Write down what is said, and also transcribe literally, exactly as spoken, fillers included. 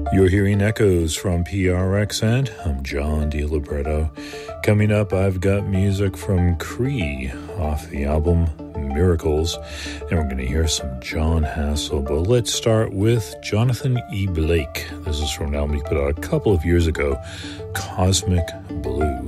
You're hearing echoes from P R X, and I'm John DiLibretto. Coming up, I've got music from Cree off the album Miracles, and we're going to hear some John Hassell. But let's start with Jonathan E. Blake. This is from an album he put out a couple of years ago, Cosmic Blue.